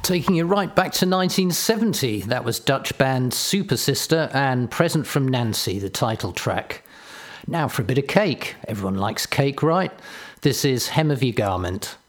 Taking you right back to 1970, that was Dutch band Super Sister and Present from Nancy, the title track. Now for a bit of cake. Everyone likes cake, right? This is Hem of Your Garment.